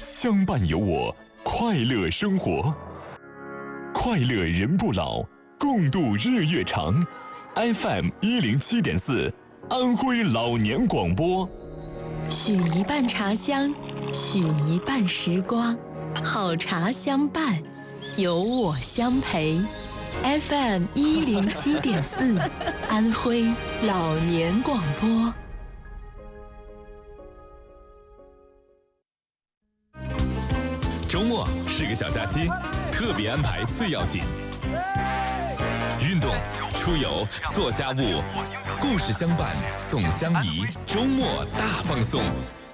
相伴有我，快乐生活。快乐人不老，共度日月长。FM 107.4，安徽老年广播。 许一半茶香，许一半时光，好茶相伴，有我相陪。FM 107.4，安徽老年广播。 周末是个小假期，特别安排最要紧。运动、出游、做家务，故事相伴，总相宜。周末大放送，